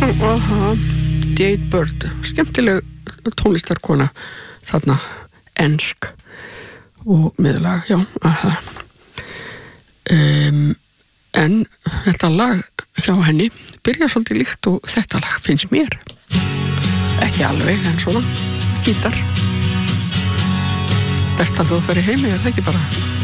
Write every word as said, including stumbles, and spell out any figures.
aha, Jade Bird, skemmtileg tónlistarkona þarna, ensk og miðlag, já, aha. Um, en þetta lag hjá henni byrjar svolítið líkt og þetta lag finnst mér. Ekki alveg, en svona, gítar. Besta hljóðfæri heimi, er það ekki bara?